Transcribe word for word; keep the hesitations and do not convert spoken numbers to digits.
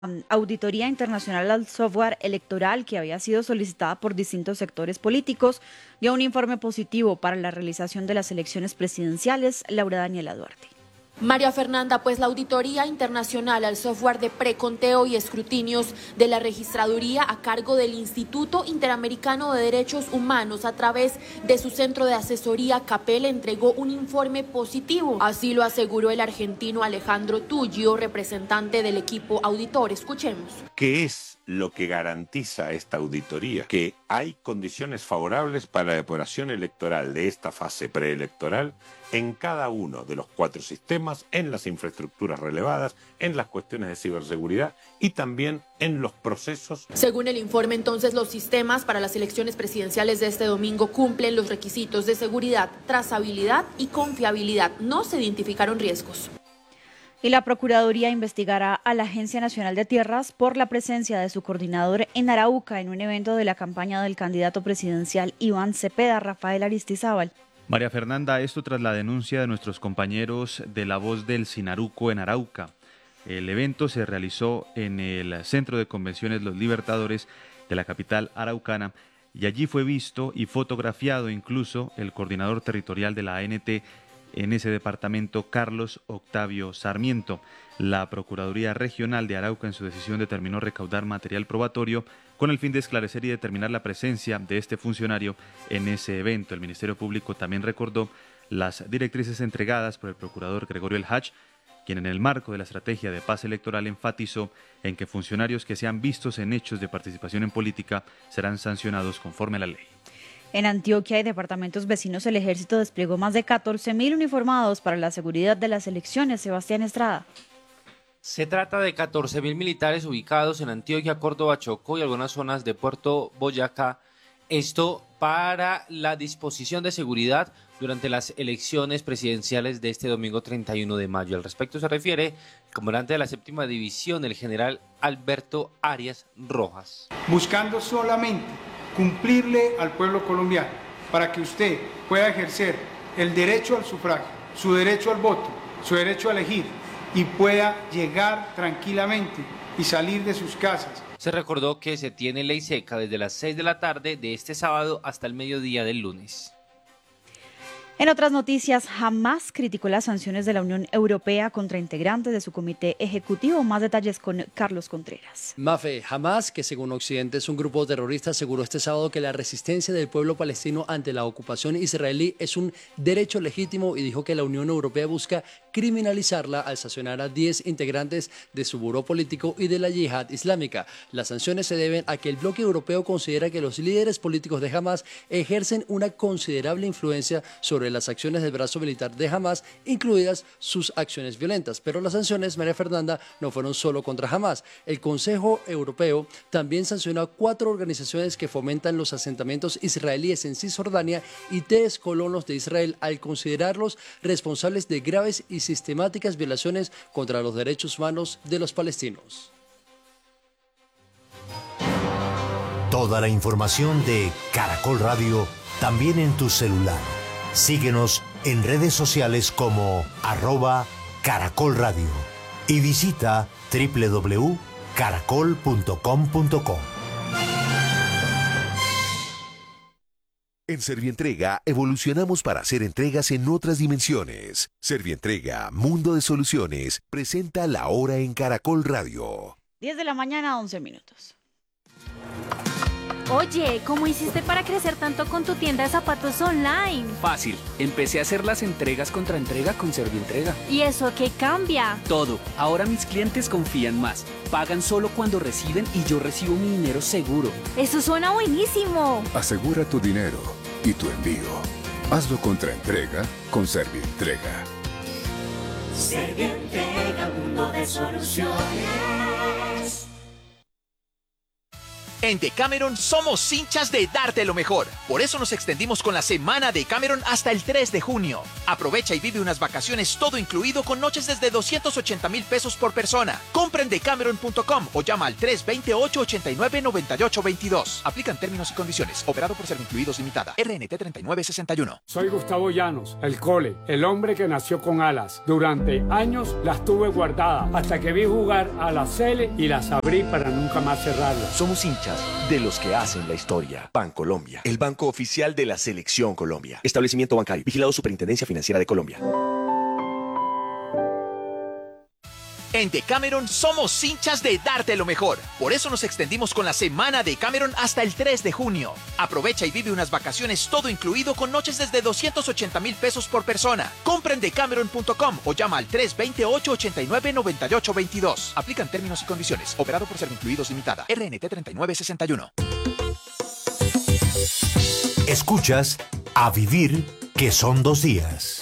auditoría internacional al software electoral que había sido solicitada por distintos sectores políticos dio un informe positivo para la realización de las elecciones presidenciales. Laura Daniela Duarte. María Fernanda, pues la auditoría internacional al software de preconteo y escrutinios de la registraduría a cargo del Instituto Interamericano de Derechos Humanos a través de su centro de asesoría CAPEL entregó un informe positivo. Así lo aseguró el argentino Alejandro Tullio, representante del equipo auditor. Escuchemos. ¿Qué es lo que garantiza esta auditoría? Que hay condiciones favorables para la depuración electoral de esta fase preelectoral en cada uno de los cuatro sistemas, en las infraestructuras relevadas, en las cuestiones de ciberseguridad y también en los procesos. Según el informe, entonces, los sistemas para las elecciones presidenciales de este domingo cumplen los requisitos de seguridad, trazabilidad y confiabilidad. No se identificaron riesgos. Y la Procuraduría investigará a la Agencia Nacional de Tierras por la presencia de su coordinador en Arauca en un evento de la campaña del candidato presidencial Iván Cepeda. Rafael Aristizábal. María Fernanda, esto tras la denuncia de nuestros compañeros de La Voz del Sinaruco en Arauca. El evento se realizó en el Centro de Convenciones Los Libertadores de la capital araucana y allí fue visto y fotografiado incluso el coordinador territorial de la A N T en ese departamento, Carlos Octavio Sarmiento. La Procuraduría Regional de Arauca en su decisión determinó recaudar material probatorio con el fin de esclarecer y determinar la presencia de este funcionario en ese evento. El Ministerio Público también recordó las directrices entregadas por el procurador Gregorio El Hach, quien en el marco de la estrategia de paz electoral enfatizó en que funcionarios que sean vistos en hechos de participación en política serán sancionados conforme a la ley. En Antioquia y departamentos vecinos, el ejército desplegó más de catorce mil uniformados para la seguridad de las elecciones. Sebastián Estrada. Se trata de catorce mil militares ubicados en Antioquia, Córdoba, Chocó y algunas zonas de Puerto Boyacá. Esto para la disposición de seguridad durante las elecciones presidenciales de este domingo treinta y uno de mayo. Al respecto se refiere el comandante de la séptima división, el general Alberto Arias Rojas. Buscando solamente cumplirle al pueblo colombiano para que usted pueda ejercer el derecho al sufragio, su derecho al voto, su derecho a elegir y pueda llegar tranquilamente y salir de sus casas. Se recordó que se tiene ley seca desde las seis de la tarde de este sábado hasta el mediodía del lunes. En otras noticias, Hamas criticó las sanciones de la Unión Europea contra integrantes de su comité ejecutivo. Más detalles con Carlos Contreras. Mafe, Hamas, que según Occidente es un grupo terrorista, aseguró este sábado que la resistencia del pueblo palestino ante la ocupación israelí es un derecho legítimo y dijo que la Unión Europea busca criminalizarla al sancionar a diez integrantes de su buró político y de la yihad islámica. Las sanciones se deben a que el bloque europeo considera que los líderes políticos de Hamas ejercen una considerable influencia sobre las acciones del brazo militar de Hamas, incluidas sus acciones violentas. Pero las sanciones, María Fernanda, no fueron solo contra Hamas. El Consejo Europeo también sancionó a cuatro organizaciones que fomentan los asentamientos israelíes en Cisjordania y tres colonos de Israel al considerarlos responsables de graves y sistemáticas violaciones contra los derechos humanos de los palestinos. Toda la información de Caracol Radio también en tu celular. Síguenos en redes sociales como arroba Caracol Radio y visita doble u doble u doble u punto caracol punto com punto co. En Servientrega evolucionamos para hacer entregas en otras dimensiones. Servientrega, Mundo de Soluciones, presenta La Hora en Caracol Radio. diez de la mañana, once minutos. Oye, ¿cómo hiciste para crecer tanto con tu tienda de zapatos online? Fácil, empecé a hacer las entregas contra entrega con Servientrega. ¿Y eso qué cambia? Todo, ahora mis clientes confían más, pagan solo cuando reciben y yo recibo mi dinero seguro. Eso suena buenísimo. Asegura tu dinero y tu envío. Hazlo contra entrega con Servientrega. Servientrega, mundo de soluciones. En Decameron somos hinchas de darte lo mejor. Por eso nos extendimos con la semana Decameron hasta el tres de junio. Aprovecha y vive unas vacaciones todo incluido con noches desde doscientos ochenta mil pesos por persona. Compra en decameron punto com o llama al tres dos ocho, ocho nueve, nueve ocho dos dos. Aplican términos y condiciones. Operado por Servincluidos Limitada. R N T treinta y nueve sesenta y uno. Soy Gustavo Llanos, el Cole, el hombre que nació con alas. Durante años las tuve guardadas hasta que vi jugar a la Cele y las abrí para nunca más cerrarlas. Somos hinchas de los que hacen la historia. Bancolombia, el banco oficial de la Selección Colombia. Establecimiento bancario, vigilado Superintendencia Financiera de Colombia. En Decameron somos hinchas de darte lo mejor. Por eso nos extendimos con la semana Decameron hasta el tres de junio. Aprovecha y vive unas vacaciones todo incluido con noches desde doscientos ochenta mil pesos por persona. Compra en decameron punto com o llama al tres dos ocho, ocho nueve, nueve ocho dos dos. Aplican términos y condiciones. Operado por Servincluidos Limitada. R N T treinta y nueve sesenta y uno. Escuchas A Vivir, que son dos días.